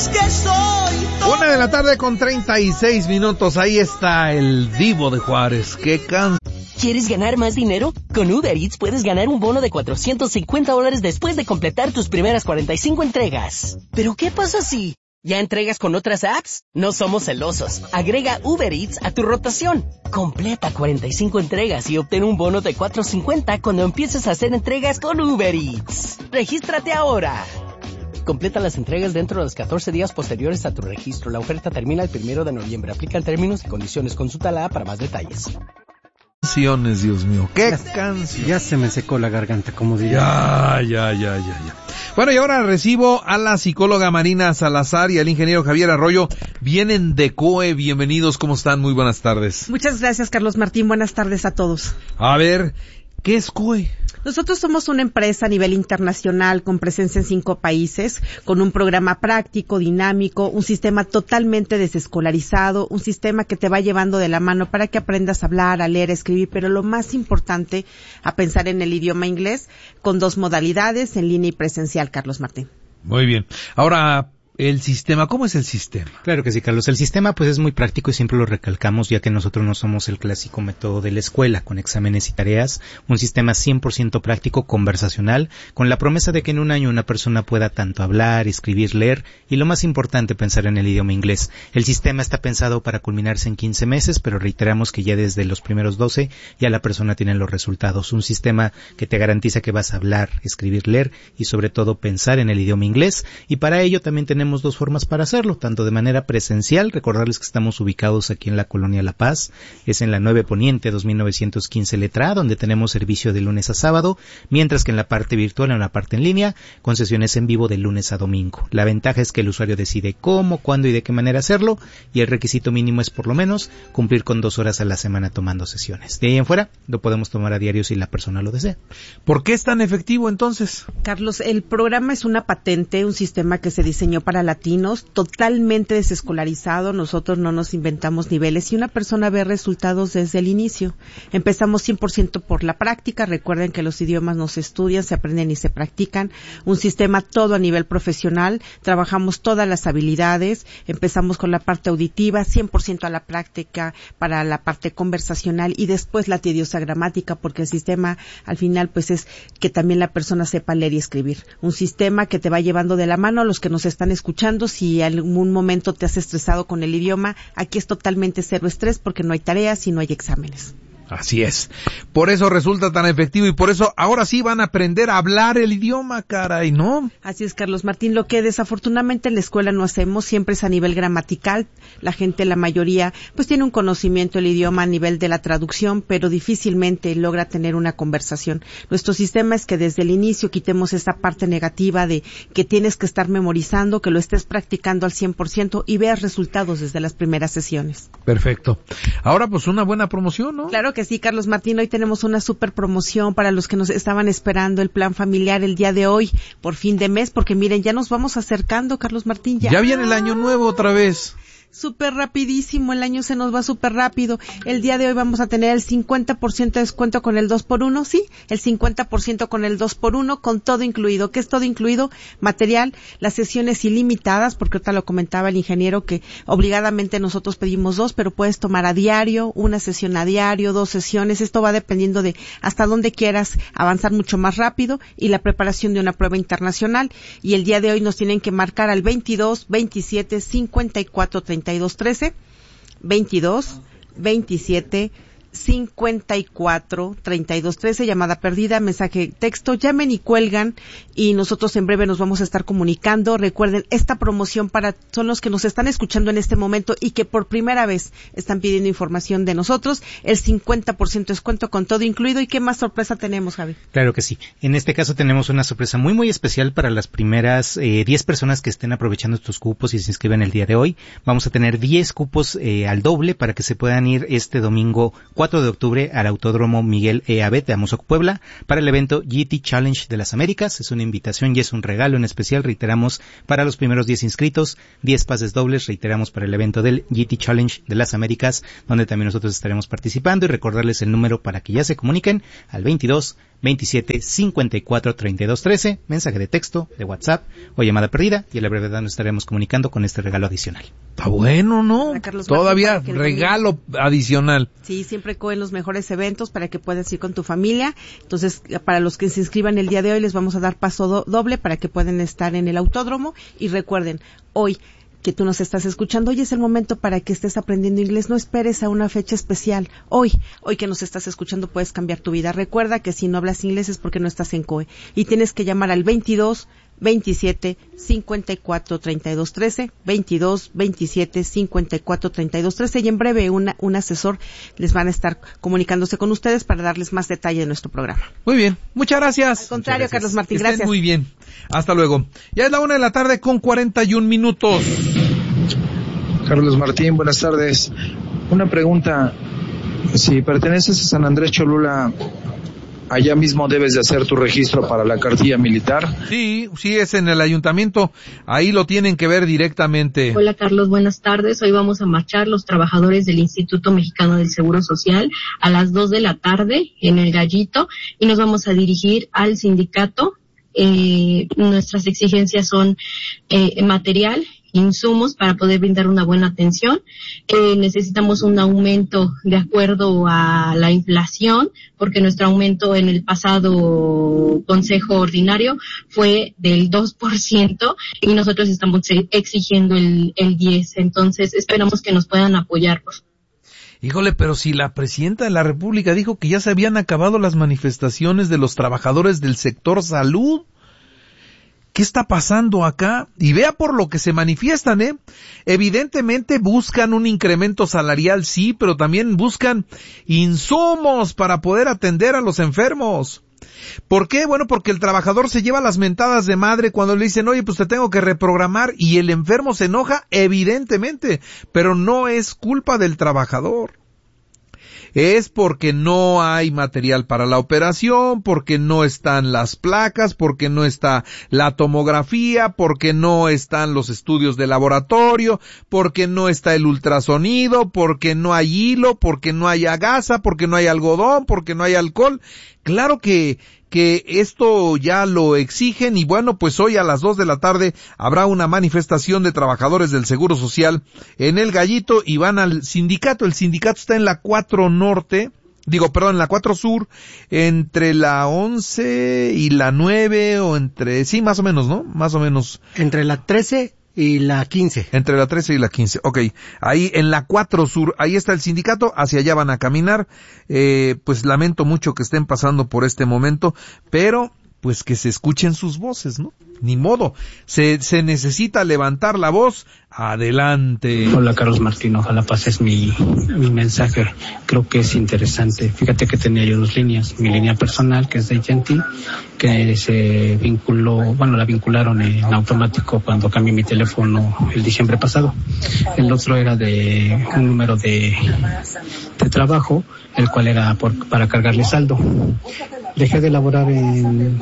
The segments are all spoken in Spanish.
es que soy todo. 1:36 p.m. Ahí está el Divo de Juárez. ¡Qué canción! ¿Quieres ganar más dinero? Con Uber Eats puedes ganar un bono de $450 después de completar tus primeras 45 entregas. ¿Pero qué pasa si ya entregas con otras apps? No somos celosos. Agrega Uber Eats a tu rotación. Completa 45 entregas y obtén un bono de $450 cuando empieces a hacer entregas con Uber Eats. ¡Regístrate ahora! Completa las entregas dentro de los 14 días posteriores a tu registro. La oferta termina el 1 de noviembre. Aplican términos y condiciones. Consulta la app para más detalles. Canciones, Dios mío, qué canción. Ya se me secó la garganta, como diría. Ya. Bueno, y ahora recibo a la psicóloga Marina Salazar y al ingeniero Javier Arroyo. Vienen de COE, bienvenidos, ¿cómo están? Muy buenas tardes. Muchas gracias, Carlos Martín, buenas tardes a todos. A ver, ¿qué es COE? Nosotros somos una empresa a nivel internacional con presencia en 5 países, con un programa práctico, dinámico, un sistema totalmente desescolarizado, un sistema que te va llevando de la mano para que aprendas a hablar, a leer, a escribir, pero lo más importante, a pensar en el idioma inglés, con 2 modalidades, en línea y presencial, Carlos Martín. Muy bien. Ahora, el sistema, ¿cómo es el sistema? Claro que sí, Carlos. El sistema pues es muy práctico y siempre lo recalcamos, ya que nosotros no somos el clásico método de la escuela, con exámenes y tareas. Un sistema 100% práctico, conversacional, con la promesa de que en un año una persona pueda tanto hablar, escribir, leer y lo más importante, pensar en el idioma inglés. El sistema está pensado para culminarse en 15 meses, pero reiteramos que ya desde los primeros 12 ya la persona tiene los resultados. Un sistema que te garantiza que vas a hablar, escribir, leer y sobre todo pensar en el idioma inglés, y para ello también tenemos 2 formas para hacerlo, tanto de manera presencial, recordarles que estamos ubicados aquí en la Colonia La Paz, es en la 9 Poniente 2915 letra A, donde tenemos servicio de lunes a sábado, mientras que en la parte virtual, en la parte en línea, con sesiones en vivo de lunes a domingo. La ventaja es que el usuario decide cómo, cuándo y de qué manera hacerlo, y el requisito mínimo es por lo menos cumplir con 2 horas a la semana tomando sesiones. De ahí en fuera, lo podemos tomar a diario si la persona lo desea. ¿Por qué es tan efectivo entonces? Carlos, el programa es una patente, un sistema que se diseñó para latinos, totalmente desescolarizado. Nosotros no nos inventamos niveles y una persona ve resultados desde el inicio. Empezamos 100% por la práctica. Recuerden que los idiomas no se estudian, se aprenden y se practican. Un sistema todo a nivel profesional. Trabajamos todas las habilidades. Empezamos con la parte auditiva, 100% a la práctica para la parte conversacional y después la tediosa gramática, porque el sistema al final pues es que también la persona sepa leer y escribir. Un sistema que te va llevando de la mano a los que nos están escuchando. Si en algún momento te has estresado con el idioma, aquí es totalmente cero estrés porque no hay tareas y no hay exámenes. Así es. Por eso resulta tan efectivo y por eso ahora sí van a aprender a hablar el idioma, caray, ¿no? Así es, Carlos Martín. Lo que desafortunadamente en la escuela no hacemos siempre es a nivel gramatical. La gente, la mayoría, pues tiene un conocimiento del idioma a nivel de la traducción, pero difícilmente logra tener una conversación. Nuestro sistema es que desde el inicio quitemos esa parte negativa de que tienes que estar memorizando, que lo estés practicando al 100% y veas resultados desde las primeras sesiones. Perfecto. Ahora pues una buena promoción, ¿no? Claro que sí, Carlos Martín, hoy tenemos una super promoción para los que nos estaban esperando el plan familiar el día de hoy, por fin de mes, porque miren, ya nos vamos acercando, Carlos Martín. Ya viene el año nuevo otra vez. Súper rapidísimo, el año se nos va súper rápido. El día de hoy vamos a tener el 50% de descuento con el 2x1, ¿sí? El 50% con el 2x1, con todo incluido. ¿Qué es todo incluido? Material, las sesiones ilimitadas, porque ahorita lo comentaba el ingeniero que obligadamente nosotros pedimos 2, pero puedes tomar a diario, una sesión a diario, 2 sesiones. Esto va dependiendo de hasta dónde quieras avanzar mucho más rápido y la preparación de una prueba internacional. Y el día de hoy nos tienen que marcar al 22 27 54 32 13, 22 27 54 32 13, llamada perdida, mensaje texto, llamen y cuelgan y nosotros en breve nos vamos a estar comunicando. Recuerden, esta promoción son los que nos están escuchando en este momento y que por primera vez están pidiendo información de nosotros, el 50% descuento con todo incluido. ¿Y qué más sorpresa tenemos, Javi? Claro que sí. En este caso tenemos una sorpresa muy muy especial para las primeras 10 personas que estén aprovechando estos cupos y se inscriben el día de hoy. Vamos a tener 10 cupos al doble para que se puedan ir este domingo 4 4 de octubre al Autódromo Miguel E. Abet de Amozoc, Puebla, para el evento GT Challenge de las Américas. Es una invitación y es un regalo en especial, reiteramos, para los primeros 10 inscritos, 10 pases dobles, reiteramos, para el evento del GT Challenge de las Américas, donde también nosotros estaremos participando, y recordarles el número para que ya se comuniquen al 22 27 54 32 13, mensaje de texto, de WhatsApp o llamada perdida, y a la brevedad nos estaremos comunicando con este regalo adicional. Está bueno, ¿no? Todavía regalo adicional. Sí, siempre cogen los mejores eventos para que puedas ir con tu familia. Entonces, para los que se inscriban el día de hoy, les vamos a dar paso doble para que puedan estar en el autódromo. Y recuerden, hoy que tú nos estás escuchando, hoy es el momento para que estés aprendiendo inglés. No esperes a una fecha especial. Hoy que nos estás escuchando, puedes cambiar tu vida. Recuerda que si no hablas inglés es porque no estás en COE. Y tienes que llamar al 22 27 54 32 13, 22 27 54 32 13, y en breve un asesor les van a estar comunicándose con ustedes para darles más detalle de nuestro programa. Muy bien, muchas gracias. Al contrario, gracias. Carlos Martín, Estén gracias. muy bien, hasta luego. Ya es la 1:00 p.m. con 41 minutos. Carlos Martín, buenas tardes. Una pregunta, si perteneces a San Andrés Cholula, ¿allá mismo debes de hacer tu registro para la cartilla militar? Sí, es en el ayuntamiento, ahí lo tienen que ver directamente. Hola Carlos, buenas tardes. Hoy vamos a marchar los trabajadores del Instituto Mexicano del Seguro Social a las 2:00 p.m. en el Gallito, y nos vamos a dirigir al sindicato. Nuestras exigencias son material, insumos para poder brindar una buena atención. Necesitamos un aumento de acuerdo a la inflación, porque nuestro aumento en el pasado consejo ordinario fue del 2% y nosotros estamos exigiendo el 10%. Entonces esperamos que nos puedan apoyar. Híjole, pero si la presidenta de la República dijo que ya se habían acabado las manifestaciones de los trabajadores del sector salud, ¿qué está pasando acá? Y vea por lo que se manifiestan, Evidentemente buscan un incremento salarial, sí, pero también buscan insumos para poder atender a los enfermos. ¿Por qué? Bueno, porque el trabajador se lleva las mentadas de madre cuando le dicen, oye, pues te tengo que reprogramar, y el enfermo se enoja, evidentemente, pero no es culpa del trabajador. Es porque no hay material para la operación, porque no están las placas, porque no está la tomografía, porque no están los estudios de laboratorio, porque no está el ultrasonido, porque no hay hilo, porque no hay gasa, porque no hay algodón, porque no hay alcohol. Claro que esto ya lo exigen, y bueno, pues hoy a las 2:00 p.m. habrá una manifestación de trabajadores del Seguro Social en el Gallito y van al sindicato. El sindicato está en la 4 Norte, en la 4 Sur, entre la 11 y la 9, o sí, más o menos, ¿no? Más o menos. Entre la 13 y la 15. Entre la 13 y la 15, ok. Ahí en la 4 Sur, ahí está el sindicato, hacia allá van a caminar. Pues lamento mucho que estén pasando por este momento, pero pues que se escuchen sus voces, ¿no? Ni modo, se necesita levantar la voz. Adelante. Hola Carlos Martín, ojalá pases mi mensaje, creo que es interesante. Fíjate que tenía yo 2 líneas, mi línea personal, que es de AT&T, que se vinculó, la vincularon en automático cuando cambié mi teléfono el diciembre pasado. El otro era de un número de trabajo, el cual era para cargarle saldo. Dejé de laborar en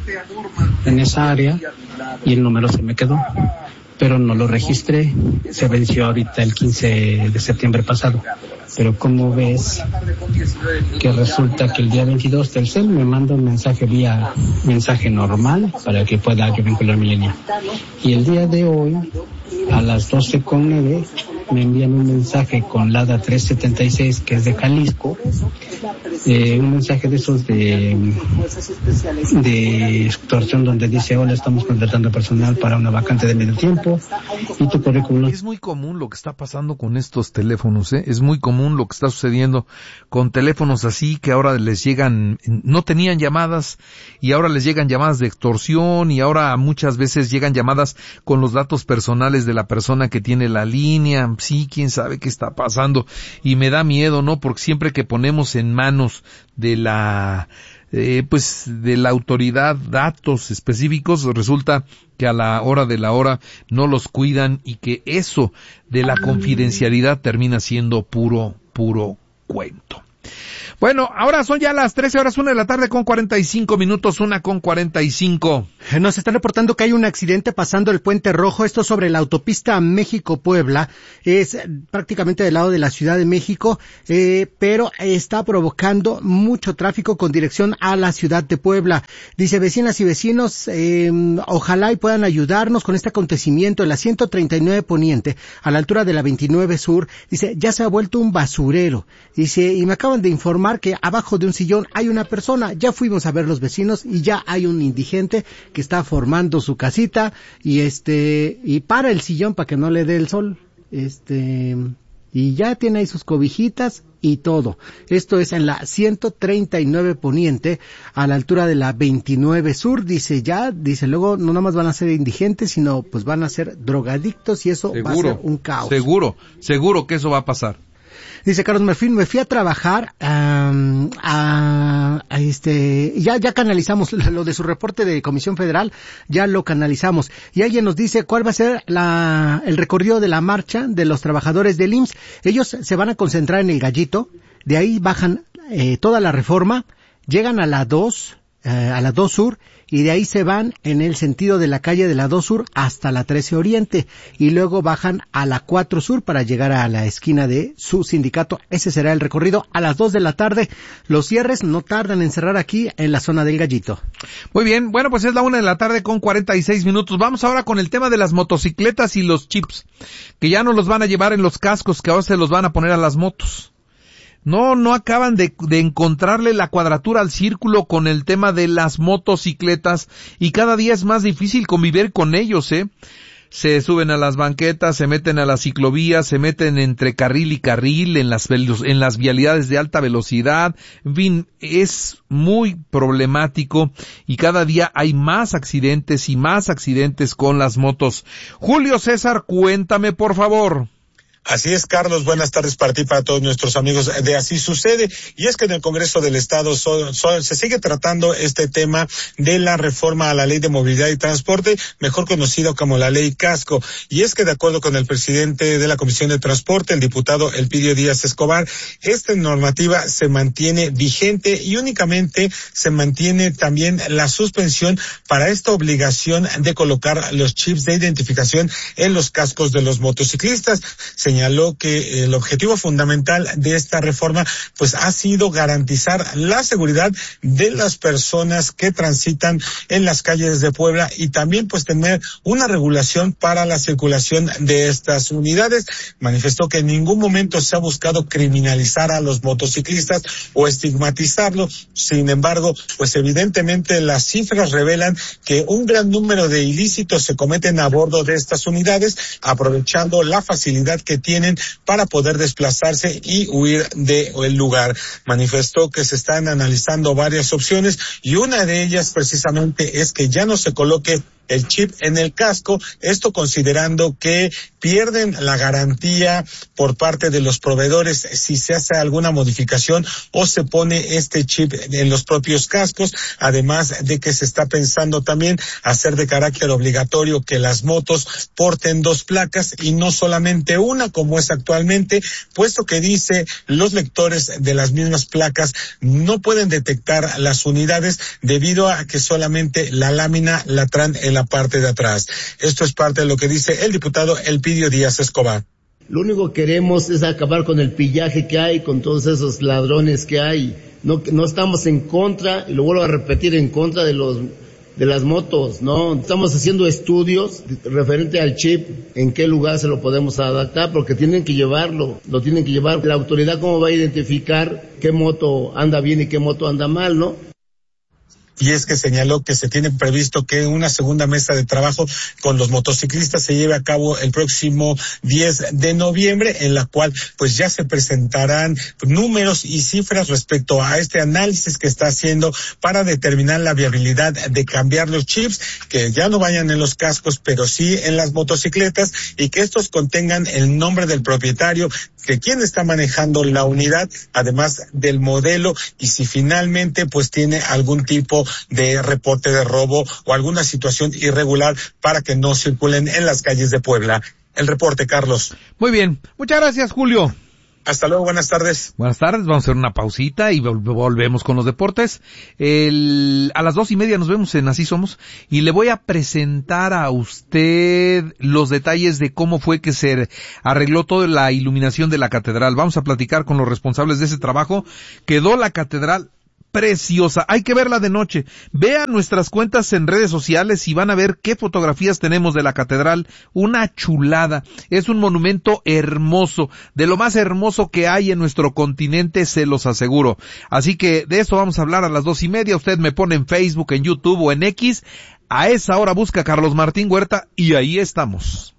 esa área y el número se me quedó, pero no lo registré. Se venció ahorita el 15 de septiembre pasado. Pero ¿cómo ves que resulta que el día 22 Telcel me manda un mensaje vía mensaje normal para que pueda yo vincular mi línea? Y el día de hoy, a las 12:09, me envían un mensaje con LADA 376, que es de Jalisco, un mensaje de esos de extorsión, donde dice, hola, estamos contratando personal para una vacante de medio tiempo y tu currículum. Es muy común lo que está pasando con estos teléfonos, es muy común lo que está sucediendo con teléfonos así, que ahora les llegan, no tenían llamadas y ahora les llegan llamadas de extorsión, y ahora muchas veces llegan llamadas con los datos personales de la persona que tiene la línea. Sí, quién sabe qué está pasando, y me da miedo, ¿no? Porque siempre que ponemos en manos de la autoridad datos específicos, resulta que a la hora de la hora no los cuidan, y que eso de la confidencialidad termina siendo puro cuento. Bueno, ahora son ya las 13 horas, 1 de la tarde con 45 minutos, 1:45. Nos están reportando que hay un accidente pasando el Puente Rojo, esto sobre la autopista México-Puebla, es prácticamente del lado de la Ciudad de México, pero está provocando mucho tráfico con dirección a la Ciudad de Puebla. Dice, vecinas y vecinos, ojalá y puedan ayudarnos con este acontecimiento en la 139 Poniente, a la altura de la 29 Sur. Dice, ya se ha vuelto un basurero. Dice, y me acaban de informar que abajo de un sillón hay una persona. Ya fuimos a ver los vecinos y ya hay un indigente que está formando su casita y para el sillón para que no le dé el sol. Y ya tiene ahí sus cobijitas y todo. Esto es en la 139 Poniente, a la altura de la 29 Sur. Dice, luego no nada más van a ser indigentes, sino pues van a ser drogadictos y eso va a ser un caos. Seguro que eso va a pasar. Dice Carlos Marfín, me fui a trabajar, ya canalizamos lo de su reporte de Comisión Federal, ya lo canalizamos. Y alguien nos dice cuál va a ser el recorrido de la marcha de los trabajadores del IMSS. Ellos se van a concentrar en el Gallito, de ahí bajan toda la Reforma, llegan a la 2 Sur, y de ahí se van en el sentido de la calle de la 2 Sur hasta la 13 Oriente, y luego bajan a la 4 Sur para llegar a la esquina de su sindicato. Ese será el recorrido a las 2 de la tarde. Los cierres no tardan en cerrar aquí en la zona del Gallito. Muy bien, bueno, pues es la 1 de la tarde con 46 minutos. Vamos ahora con el tema de las motocicletas y los chips, que ya no los van a llevar en los cascos, que ahora se los van a poner a las motos. No acaban de encontrarle la cuadratura al círculo con el tema de las motocicletas y cada día es más difícil convivir con ellos, Se suben a las banquetas, se meten a las ciclovías, se meten entre carril y carril, en las vialidades de alta velocidad. En fin, es muy problemático y cada día hay más accidentes y más accidentes con las motos. Julio César, cuéntame por favor. Así es, Carlos, buenas tardes para ti y para todos nuestros amigos de Así Sucede. Y es que en el Congreso del Estado se sigue tratando este tema de la reforma a la Ley de Movilidad y Transporte, mejor conocido como la Ley Casco. Y es que de acuerdo con el presidente de la Comisión de Transporte, el diputado Elpidio Díaz Escobar, esta normativa se mantiene vigente y únicamente se mantiene también la suspensión para esta obligación de colocar los chips de identificación en los cascos de los motociclistas. Señaló que el objetivo fundamental de esta reforma pues ha sido garantizar la seguridad de las personas que transitan en las calles de Puebla y también pues tener una regulación para la circulación de estas unidades. Manifestó que en ningún momento se ha buscado criminalizar a los motociclistas o estigmatizarlos. Sin embargo, pues evidentemente las cifras revelan que un gran número de ilícitos se cometen a bordo de estas unidades, aprovechando la facilidad que tienen para poder desplazarse y huir del lugar. Manifestó que se están analizando varias opciones y una de ellas precisamente es que ya no se coloque el chip en el casco, esto considerando que pierden la garantía por parte de los proveedores si se hace alguna modificación o se pone este chip en los propios cascos, además de que se está pensando también hacer de carácter obligatorio que las motos porten 2 placas y no solamente una como es actualmente, puesto que dice los lectores de las mismas placas no pueden detectar las unidades debido a que solamente la lámina la traen en la parte de atrás. Esto es parte de lo que dice el diputado Elpidio Díaz Escobar. Lo único que queremos es acabar con el pillaje que hay, con todos esos ladrones que hay. No estamos en contra, y lo vuelvo a repetir, en contra de las motos, ¿no? Estamos haciendo estudios referente al chip, en qué lugar se lo podemos adaptar, porque tienen que llevarlo, lo tienen que llevar. La autoridad, ¿cómo va a identificar qué moto anda bien y qué moto anda mal, no? Y es que señaló que se tiene previsto que una segunda mesa de trabajo con los motociclistas se lleve a cabo el próximo 10 de noviembre, en la cual pues ya se presentarán números y cifras respecto a este análisis que está haciendo para determinar la viabilidad de cambiar los chips, que ya no vayan en los cascos, pero sí en las motocicletas, y que estos contengan el nombre del propietario, de quién está manejando la unidad, además del modelo, y si finalmente pues tiene algún tipo de reporte de robo o alguna situación irregular para que no circulen en las calles de Puebla. El reporte, Carlos. Muy bien. Muchas gracias, Julio. Hasta luego, buenas tardes. Buenas tardes, vamos a hacer una pausita y volvemos con los deportes. A las 2:30 nos vemos en Así Somos y le voy a presentar a usted los detalles de cómo fue que se arregló toda la iluminación de la catedral. Vamos a platicar con los responsables de ese trabajo. Quedó la catedral preciosa, hay que verla de noche. Vean nuestras cuentas en redes sociales y van a ver qué fotografías tenemos de la catedral. Una chulada, es un monumento hermoso, de lo más hermoso que hay en nuestro continente, se los aseguro. Así que de esto vamos a hablar a las 2:30. Usted me pone en Facebook, en YouTube o en X. A esa hora busca Carlos Martín Huerta y ahí estamos.